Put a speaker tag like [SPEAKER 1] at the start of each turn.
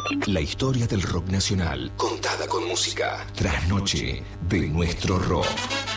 [SPEAKER 1] La historia del rock nacional, contada con música. Trasnoche de nuestro rock.